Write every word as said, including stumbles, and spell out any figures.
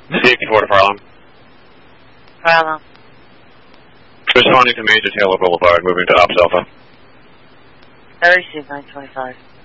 C eighty-four to Farlam. Farlam. Responding to Major Taylor Boulevard, moving to Ops Alpha. I received nine twenty-five.